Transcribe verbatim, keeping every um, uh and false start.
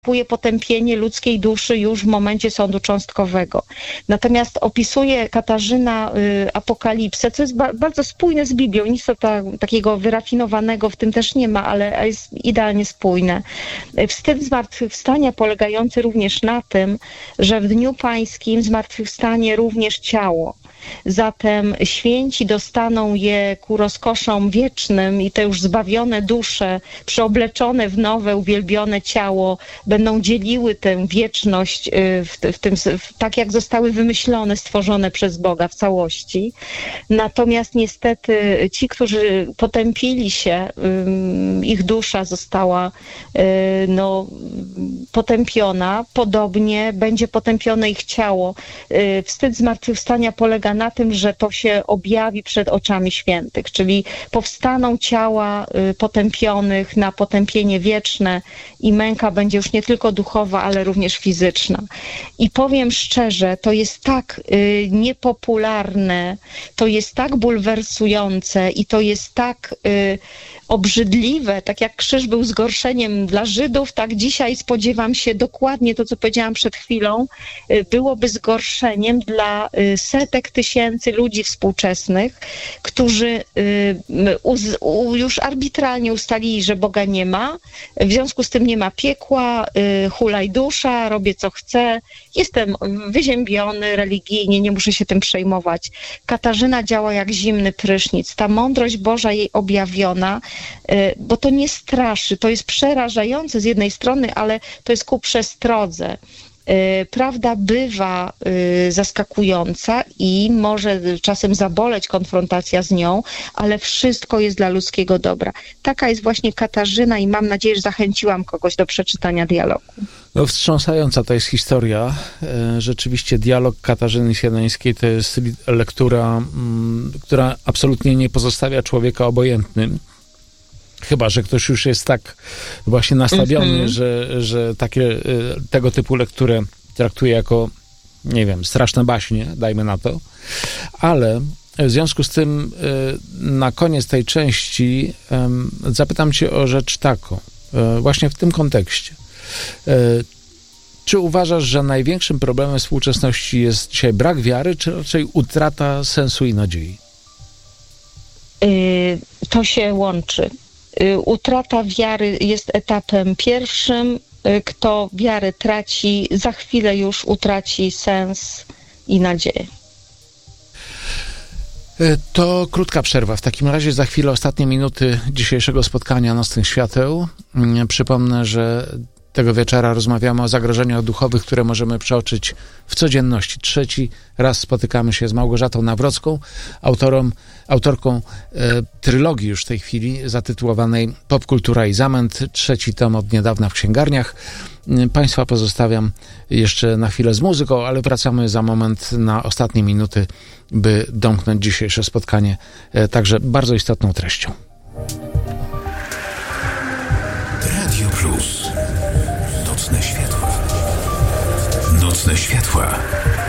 następuje potępienie ludzkiej duszy już w momencie sądu cząstkowego. Natomiast opisuje Katarzyna y, Apokalipsę, co jest ba- bardzo spójne z Biblią. Nic to ta, takiego wyrafinowanego w tym też nie ma, ale jest idealnie spójne. Wstyd zmartwychwstania polegający również na tym, że w Dniu Pańskim zmartwychwstanie również ciało. Zatem święci dostaną je ku rozkoszom wiecznym i te już zbawione dusze, przeobleczone w nowe, uwielbione ciało, będą dzieliły tę wieczność w, w tym, w, tak jak zostały wymyślone, stworzone przez Boga w całości. Natomiast niestety ci, którzy potępili się, ich dusza została no, potępiona, podobnie będzie potępione ich ciało. Wstyd zmartwychwstania polega na tym, że to się objawi przed oczami świętych, czyli powstaną ciała potępionych na potępienie wieczne i męka będzie już nie tylko duchowa, ale również fizyczna. I powiem szczerze, to jest tak y, niepopularne, to jest tak bulwersujące i to jest tak y, obrzydliwe, tak jak krzyż był zgorszeniem dla Żydów, tak dzisiaj spodziewam się dokładnie to, co powiedziałam przed chwilą, y, byłoby zgorszeniem dla y, setek tysięcy ludzi współczesnych, którzy y, uz, u, już arbitralnie ustalili, że Boga nie ma, w związku z tym nie ma piekła, y, hulaj dusza, robię co chcę, jestem wyziębiony religijnie, nie muszę się tym przejmować. Katarzyna działa jak zimny prysznic. Ta mądrość Boża jej objawiona, y, bo to nie straszy, to jest przerażające z jednej strony, ale to jest ku przestrodze. Prawda bywa zaskakująca i może czasem zaboleć konfrontacja z nią, ale wszystko jest dla ludzkiego dobra. Taka jest właśnie Katarzyna i mam nadzieję, że zachęciłam kogoś do przeczytania dialogu. No, wstrząsająca to jest historia. Rzeczywiście dialog Katarzyny Sieleńskiej to jest lektura, która absolutnie nie pozostawia człowieka obojętnym. Chyba że ktoś już jest tak właśnie nastawiony, mm-hmm. że, że takie, tego typu lekturę traktuje jako, nie wiem, straszne baśnie, dajmy na to. Ale w związku z tym na koniec tej części zapytam cię o rzecz taką, właśnie w tym kontekście. Czy uważasz, że największym problemem współczesności jest dzisiaj brak wiary, czy raczej utrata sensu i nadziei? To się łączy. Utrata wiary jest etapem pierwszym. Kto wiarę traci, za chwilę już utraci sens i nadzieję. To krótka przerwa. W takim razie za chwilę ostatnie minuty dzisiejszego spotkania Nocnych Świateł. Przypomnę, że tego wieczora rozmawiamy o zagrożeniach duchowych, które możemy przeoczyć w codzienności. Trzeci raz spotykamy się z Małgorzatą Nawrocką, autorą, autorką e, trylogii już w tej chwili zatytułowanej Popkultura i zamęt. Trzeci tom od niedawna w księgarniach. Państwa pozostawiam jeszcze na chwilę z muzyką, ale wracamy za moment na ostatnie minuty, by domknąć dzisiejsze spotkanie e, także bardzo istotną treścią. Radio Plus. Nocne światła. Nocne światła.